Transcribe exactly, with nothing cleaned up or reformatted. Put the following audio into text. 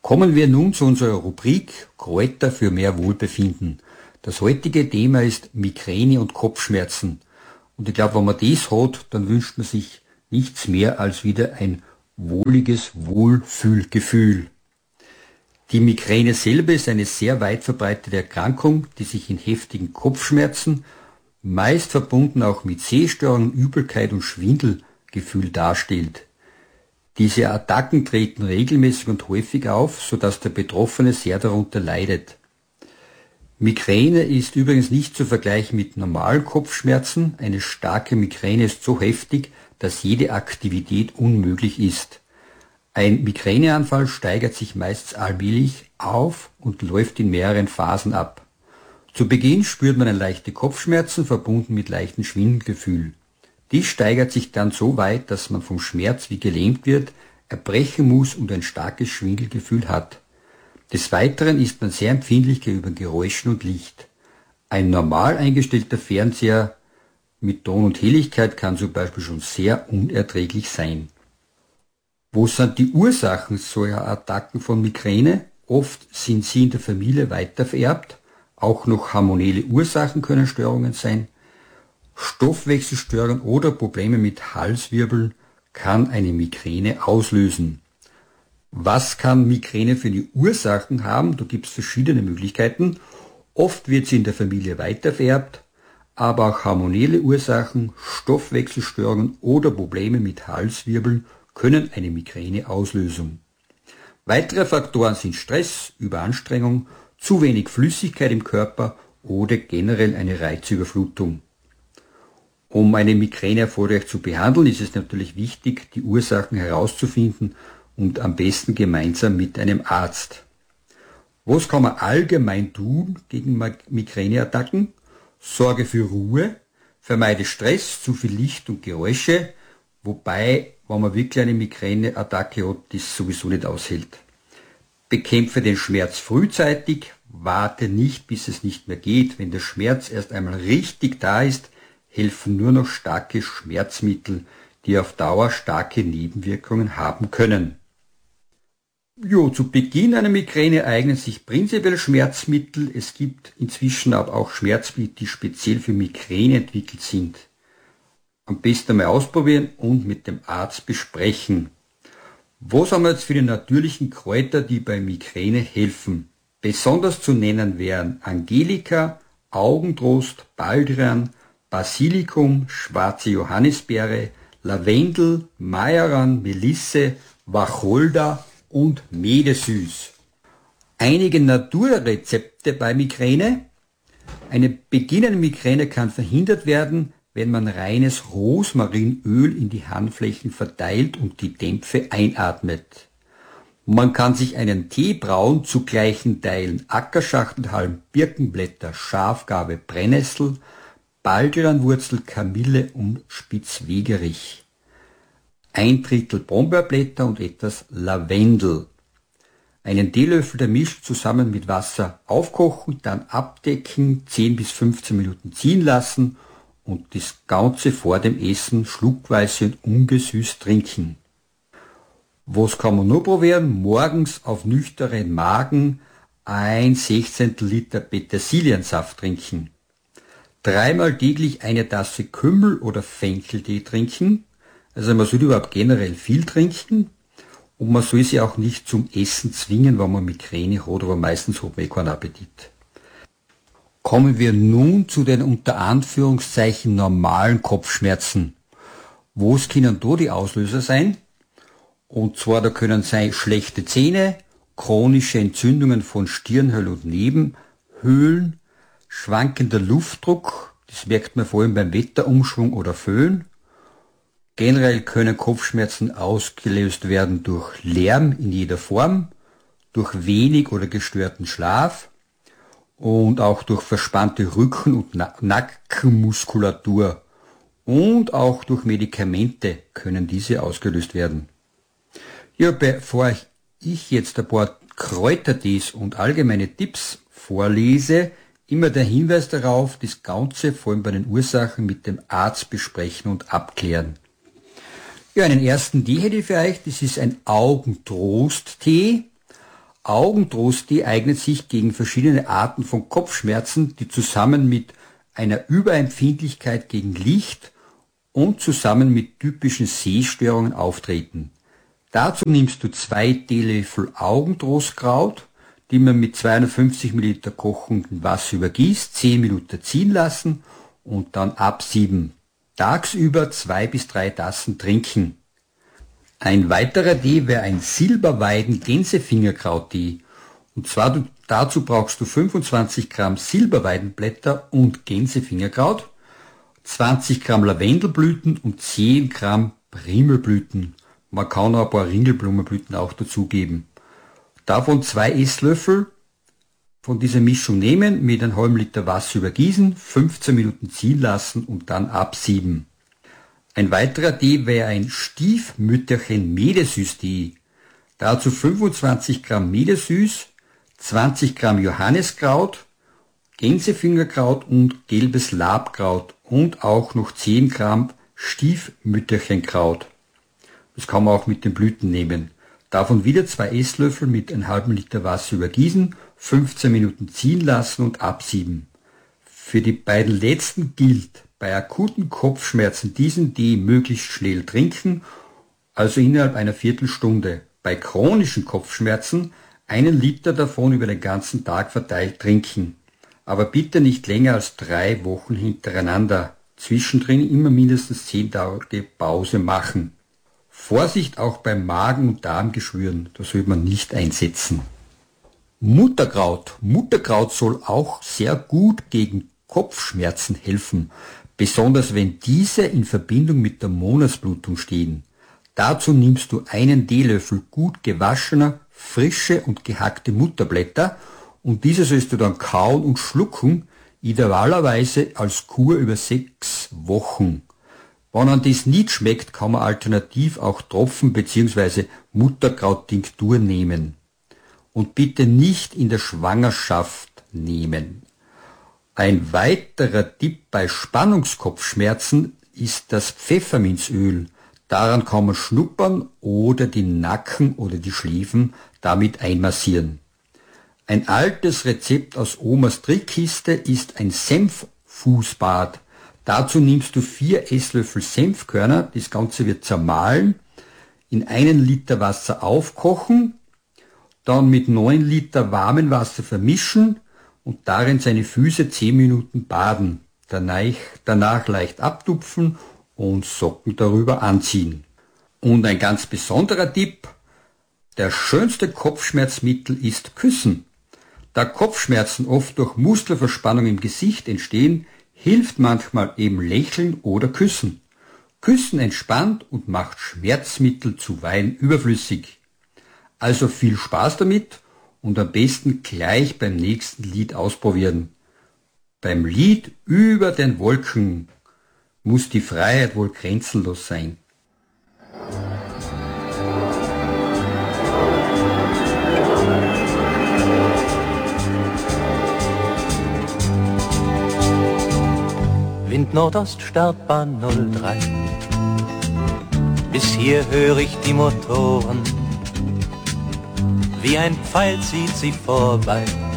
Kommen wir nun zu unserer Rubrik Kräuter für mehr Wohlbefinden. Das heutige Thema ist Migräne und Kopfschmerzen. Und ich glaube, wenn man das hat, dann wünscht man sich nichts mehr als wieder ein wohliges Wohlfühlgefühl. Die Migräne selber ist eine sehr weit verbreitete Erkrankung, die sich in heftigen Kopfschmerzen, meist verbunden auch mit Sehstörungen, Übelkeit und Schwindelgefühl darstellt. Diese Attacken treten regelmäßig und häufig auf, sodass der Betroffene sehr darunter leidet. Migräne ist übrigens nicht zu vergleichen mit normalen Kopfschmerzen. Eine starke Migräne ist so heftig, dass jede Aktivität unmöglich ist. Ein Migräneanfall steigert sich meist allmählich auf und läuft in mehreren Phasen ab. Zu Beginn spürt man eine leichte Kopfschmerzen, verbunden mit leichtem Schwindelgefühl. Dies steigert sich dann so weit, dass man vom Schmerz wie gelähmt wird, erbrechen muss und ein starkes Schwindelgefühl hat. Des Weiteren ist man sehr empfindlich gegenüber Geräuschen und Licht. Ein normal eingestellter Fernseher mit Ton und Helligkeit kann zum Beispiel schon sehr unerträglich sein. Wo sind die Ursachen solcher Attacken von Migräne? Oft sind sie in der Familie weitervererbt. Auch noch hormonelle Ursachen können Störungen sein. Stoffwechselstörungen oder Probleme mit Halswirbeln kann eine Migräne auslösen. Was kann Migräne für die Ursachen haben? Da gibt es verschiedene Möglichkeiten. Oft wird sie in der Familie weitervererbt, aber auch hormonelle Ursachen, Stoffwechselstörungen oder Probleme mit Halswirbeln können eine Migräne auslösen. Weitere Faktoren sind Stress, Überanstrengung, zu wenig Flüssigkeit im Körper oder generell eine Reizüberflutung. Um eine Migräne erfolgreich zu behandeln, ist es natürlich wichtig, die Ursachen herauszufinden und am besten gemeinsam mit einem Arzt. Was kann man allgemein tun gegen Migräneattacken? Sorge für Ruhe, vermeide Stress, zu viel Licht und Geräusche, wobei, wenn man wirklich eine Migräneattacke hat, das sowieso nicht aushält. Bekämpfe den Schmerz frühzeitig, warte nicht, bis es nicht mehr geht. Wenn der Schmerz erst einmal richtig da ist, helfen nur noch starke Schmerzmittel, die auf Dauer starke Nebenwirkungen haben können. Jo, zu Beginn einer Migräne eignen sich prinzipiell Schmerzmittel. Es gibt inzwischen aber auch Schmerzmittel, die speziell für Migräne entwickelt sind. Am besten einmal ausprobieren und mit dem Arzt besprechen. Was haben wir jetzt für die natürlichen Kräuter, die bei Migräne helfen? Besonders zu nennen wären Angelika, Augentrost, Baldrian, Basilikum, schwarze Johannisbeere, Lavendel, Majoran, Melisse, Wacholder und Medesüß. Einige Naturrezepte bei Migräne. Eine beginnende Migräne kann verhindert werden, wenn man reines Rosmarinöl in die Handflächen verteilt und die Dämpfe einatmet. Man kann sich einen Tee brauen zu gleichen Teilen Ackerschachtelhalm, Birkenblätter, Schafgarbe, Brennnessel, Baldrianwurzel, Kamille und Spitzwegerich. Ein Drittel Brombeerblätter und etwas Lavendel. Einen Teelöffel der Misch zusammen mit Wasser aufkochen, dann abdecken, zehn bis fünfzehn Minuten ziehen lassen und das Ganze vor dem Essen schluckweise und ungesüßt trinken. Was kann man nur probieren? Morgens auf nüchternen Magen ein Sechzehntel Liter Petersiliensaft trinken. Dreimal täglich eine Tasse Kümmel- oder Fencheltee trinken. Also man soll überhaupt generell viel trinken. Und man soll sich auch nicht zum Essen zwingen, wenn man Migräne hat, aber meistens hat man eh keinen Appetit. Kommen wir nun zu den unter Anführungszeichen normalen Kopfschmerzen. Was können da die Auslöser sein? Und zwar, da können sein schlechte Zähne, chronische Entzündungen von Stirnhöhlen und Nebenhöhlen, schwankender Luftdruck, das merkt man vor allem beim Wetterumschwung oder Föhn. Generell können Kopfschmerzen ausgelöst werden durch Lärm in jeder Form, durch wenig oder gestörten Schlaf und auch durch verspannte Rücken- und Nackenmuskulatur. Und auch durch Medikamente können diese ausgelöst werden. Ja, bevor ich jetzt ein paar Kräutertees und allgemeine Tipps vorlese, immer der Hinweis darauf, das Ganze vor allem bei den Ursachen mit dem Arzt besprechen und abklären. Ja, einen ersten Tee hätte ich für euch, das ist ein Augentrost-Tee. Augentrost-Tee eignet sich gegen verschiedene Arten von Kopfschmerzen, die zusammen mit einer Überempfindlichkeit gegen Licht und zusammen mit typischen Sehstörungen auftreten. Dazu nimmst du zwei Teelöffel Augentrostkraut, die man mit zweihundertfünfzig Milliliter kochendem Wasser übergießt, zehn Minuten ziehen lassen und dann absieben. Tagsüber zwei bis drei Tassen trinken. Ein weiterer Tee wäre ein Silberweiden-Gänsefingerkrauttee. Und zwar du, dazu brauchst du fünfundzwanzig Gramm Silberweidenblätter und Gänsefingerkraut, zwanzig Gramm Lavendelblüten und zehn Gramm Primelblüten. Man kann auch ein paar Ringelblumenblüten auch dazugeben. Davon zwei Esslöffel von dieser Mischung nehmen, mit einem halben Liter Wasser übergießen, fünfzehn Minuten ziehen lassen und dann absieben. Ein weiterer Tee wäre ein Stiefmütterchen-Medesüß-Tee. Dazu fünfundzwanzig Gramm Medesüß, zwanzig Gramm Johanniskraut, Gänsefingerkraut und gelbes Labkraut und auch noch zehn Gramm Stiefmütterchenkraut. Das kann man auch mit den Blüten nehmen. Davon wieder zwei Esslöffel mit einem halben Liter Wasser übergießen, fünfzehn Minuten ziehen lassen und absieben. Für die beiden letzten gilt, bei akuten Kopfschmerzen diesen Tee möglichst schnell trinken, also innerhalb einer Viertelstunde. Bei chronischen Kopfschmerzen einen Liter davon über den ganzen Tag verteilt trinken. Aber bitte nicht länger als drei Wochen hintereinander. Zwischendrin immer mindestens zehn Tage Pause machen. Vorsicht auch beim Magen- und Darmgeschwüren, das sollte man nicht einsetzen. Mutterkraut. Mutterkraut soll auch sehr gut gegen Kopfschmerzen helfen, besonders wenn diese in Verbindung mit der Monatsblutung stehen. Dazu nimmst du einen Teelöffel gut gewaschener, frische und gehackte Mutterblätter und diese sollst du dann kauen und schlucken, idealerweise als Kur über sechs Wochen. Wenn an das nicht schmeckt, kann man alternativ auch Tropfen bzw. Mutterkrauttinktur nehmen. Und bitte nicht in der Schwangerschaft nehmen. Ein weiterer Tipp bei Spannungskopfschmerzen ist das Pfefferminzöl. Daran kann man schnuppern oder die Nacken oder die Schläfen damit einmassieren. Ein altes Rezept aus Omas Trickkiste ist ein Senffußbad. Dazu nimmst du vier Esslöffel Senfkörner, das Ganze wird zermahlen, in einen Liter Wasser aufkochen, dann mit neun Liter warmem Wasser vermischen und darin seine Füße zehn Minuten baden. Danach, danach leicht abtupfen und Socken darüber anziehen. Und ein ganz besonderer Tipp, der schönste Kopfschmerzmittel ist Küssen. Da Kopfschmerzen oft durch Muskelverspannung im Gesicht entstehen, hilft manchmal eben Lächeln oder Küssen. Küssen entspannt und macht Schmerzmittel zuweilen überflüssig. Also viel Spaß damit und am besten gleich beim nächsten Lied ausprobieren. Beim Lied Über den Wolken muss die Freiheit wohl grenzenlos sein. Wind Nordost, Startbahn null drei. Bis hier höre ich die Motoren. Wie ein Pfeil zieht sie vorbei.